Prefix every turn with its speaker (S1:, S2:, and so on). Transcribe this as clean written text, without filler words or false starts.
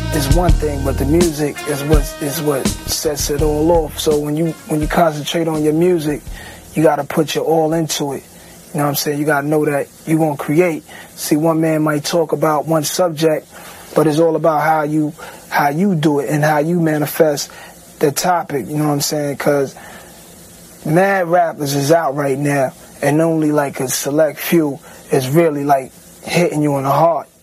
S1: is one thing, but the music is what sets it all off. So when you concentrate on your music, you got to put your all into it. You know what I'm saying? You got to know that you're going to create. See, one man might talk about one subject, but it's all about how you do it and how you manifest the topic. You know what I'm saying? Because mad rappers is out right now, and only like a select few is really like hitting you in the heart.